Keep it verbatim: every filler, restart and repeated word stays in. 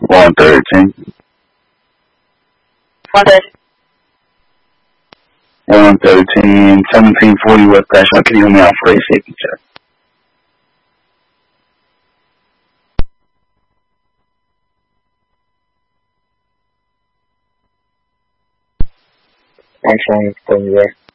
one thirteen. one thirteen. one thirteen, seventeen forty West Patchwork. Can you hear me out for a safety check? I'm trying to call you back.